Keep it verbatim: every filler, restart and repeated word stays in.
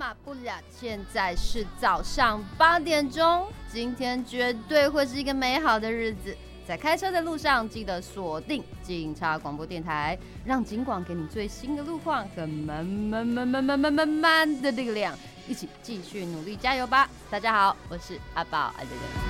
大不了，现在是早上八点钟，今天绝对会是一个美好的日子。在开车的路上，记得锁定警察广播电台，让警广给你最新的路况和满满满满满满满满的力量，一起继续努力加油吧！大家好，我是阿宝阿德。